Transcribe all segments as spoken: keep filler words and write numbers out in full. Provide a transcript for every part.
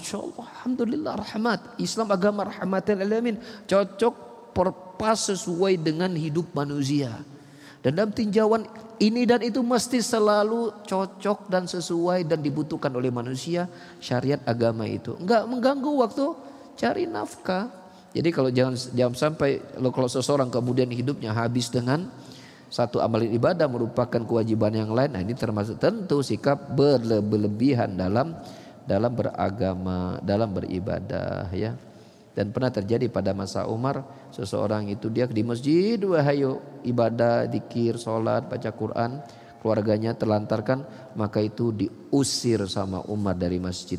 Masya Allah, alhamdulillah, rahmat. Islam agama rahmatan alamin, cocok perpas sesuai dengan hidup manusia. Dan dalam tinjauan ini dan itu mesti selalu cocok dan sesuai dan dibutuhkan oleh manusia. Syariat agama itu enggak mengganggu waktu cari nafkah. Jadi kalau jangan jangan sampai kalau seseorang kemudian hidupnya habis dengan satu amalan ibadah merupakan kewajiban yang lain. Nah, ini termasuk tentu sikap berlebihan dalam dalam beragama, dalam beribadah, ya. Dan pernah terjadi pada masa Umar, seseorang itu dia di masjid, wahai ibadah, zikir, salat, baca Quran, keluarganya terlantarkan, maka itu diusir sama Umar dari masjid.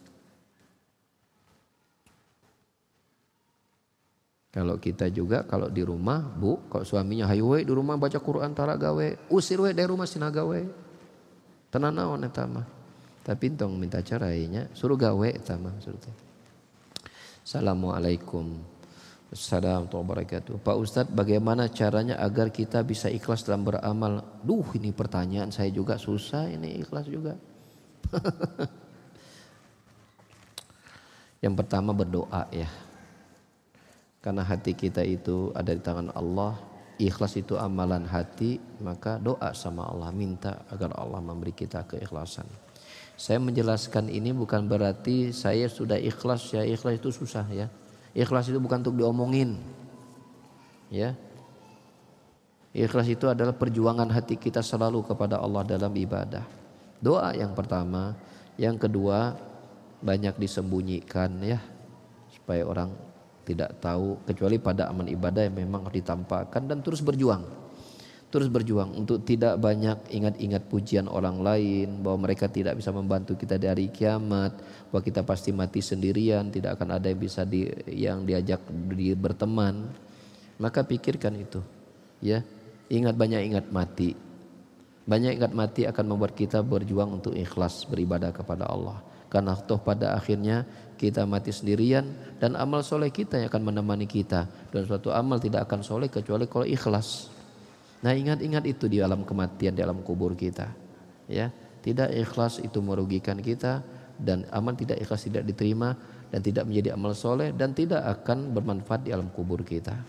Kalau kita juga kalau di rumah, Bu, kalau suaminya hayu we di rumah baca Quran tara gawe, usir we dari rumah sina gawe. Tenan naon eta mah. Tapi entong minta caranya, suruh gawe eta mah maksudnya. Assalamualaikum Assalamualaikum warahmatullahi wabarakatuh. Pak Ustadz, bagaimana caranya agar kita bisa ikhlas dalam beramal? Duh, ini pertanyaan saya juga susah, ini ikhlas juga. Yang pertama berdoa, ya. Karena hati kita itu ada di tangan Allah. Ikhlas itu amalan hati, maka doa sama Allah, minta agar Allah memberi kita keikhlasan. Saya menjelaskan ini bukan berarti saya sudah ikhlas, ya ikhlas itu susah, ya. Ikhlas itu bukan untuk diomongin, ya. Ikhlas itu adalah perjuangan hati kita selalu kepada Allah dalam ibadah. Doa yang pertama, yang kedua banyak disembunyikan, ya, supaya orang tidak tahu, kecuali pada amal ibadah yang memang ditampakkan, dan terus berjuang. Terus berjuang untuk tidak banyak ingat-ingat pujian orang lain, bahwa mereka tidak bisa membantu kita di hari kiamat, bahwa kita pasti mati sendirian, tidak akan ada yang bisa di, yang diajak di, berteman. Maka pikirkan itu, ya. Ingat, banyak ingat mati. Banyak ingat mati akan membuat kita berjuang untuk ikhlas beribadah kepada Allah. Karena toh pada akhirnya kita mati sendirian dan amal soleh kita yang akan menemani kita. Dan suatu amal tidak akan soleh kecuali kalau ikhlas. Nah, ingat-ingat itu di alam kematian, di alam kubur kita, ya. Tidak ikhlas itu merugikan kita, dan amal tidak ikhlas tidak diterima dan tidak menjadi amal soleh dan tidak akan bermanfaat di alam kubur kita.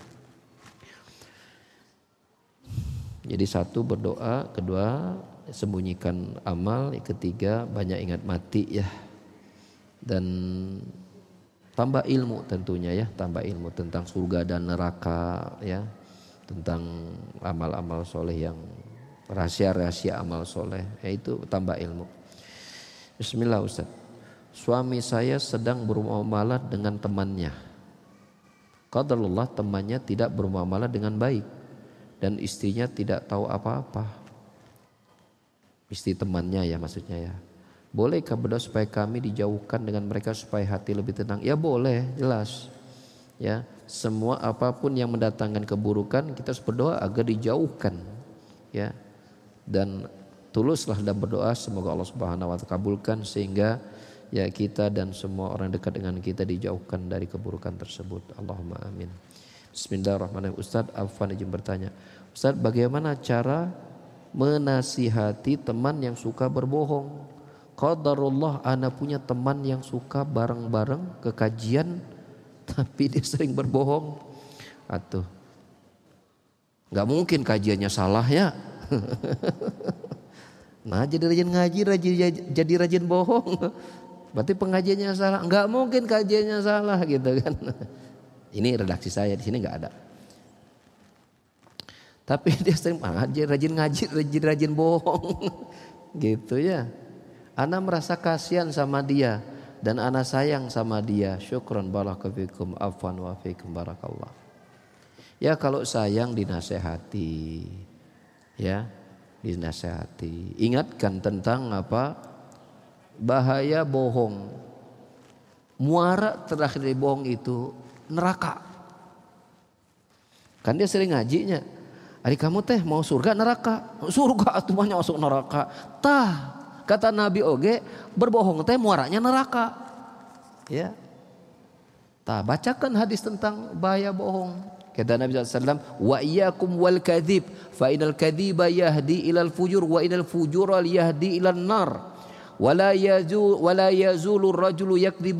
Jadi satu berdoa, kedua sembunyikan amal, ketiga banyak ingat mati, ya. Dan tambah ilmu tentunya, ya, tambah ilmu tentang surga dan neraka, ya. Tentang amal-amal soleh yang rahasia-rahasia amal soleh, yaitu tambah ilmu. Bismillah Ustaz. Suami saya sedang bermuamalah dengan temannya. Qadarullah temannya tidak bermuamalah dengan baik dan istrinya tidak tahu apa-apa. Istri temannya, ya, maksudnya, ya. Bolehkah berdoa supaya kami dijauhkan dengan mereka supaya hati lebih tenang? Ya boleh, jelas. Ya, semua apapun yang mendatangkan keburukan kita harus berdoa agar dijauhkan, ya. Dan tuluslah dalam berdoa, semoga Allah Subhanahu wa taala kabulkan sehingga ya kita dan semua orang dekat dengan kita dijauhkan dari keburukan tersebut. Allahumma amin. Bismillahirrahmanirrahim. Ustaz, Afwan izin bertanya. Ustaz, bagaimana cara menasihati teman yang suka berbohong? Qadarullah ana punya teman yang suka bareng-bareng ke kajian tapi dia sering berbohong. Atuh, nggak mungkin kajiannya salah, ya. Nah, jadi rajin ngaji, rajin, jadi rajin bohong, berarti pengajiannya salah. Nggak mungkin kajiannya salah, gitu kan. Ini redaksi saya, di sini nggak ada. Tapi dia sering ngaji, rajin ngaji, rajin rajin bohong, gitu, ya. Ana merasa kasihan sama dia. Dan ana sayang sama dia. Syukron barakallahu afwan wa fikum barakallah. Ya, kalau sayang dinasehati, ya, dinasehati. Ingatkan tentang apa? Bahaya bohong. Muara terakhir dari bohong itu neraka. Kan dia sering ngajinya. Adik kamu teh mau surga neraka? Surga atuh mah masuk neraka. Tah. Kata Nabi oge, berbohong teh muaranya neraka. Ya. Tah, bacakan hadis tentang bahaya bohong. Kata Nabi shallallahu alaihi wasallam, wa iyyakum wal kadzib fa inal kadziba yahdi ilal fujur wa inal fujura yahdi ilan nar. Wala yazul wala yazulur rajulu yakdzib